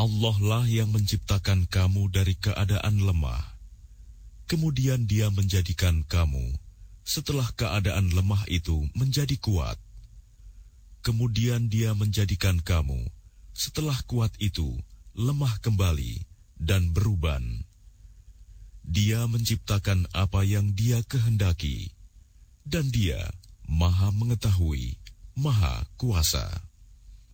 Allah lah yang menciptakan kamu dari keadaan lemah. Kemudian Dia menjadikan kamu setelah keadaan lemah itu menjadi kuat. Kemudian Dia menjadikan kamu setelah kuat itu lemah kembali dan beruban. Dia menciptakan apa yang Dia kehendaki, dan Dia Maha Mengetahui, Maha Kuasa.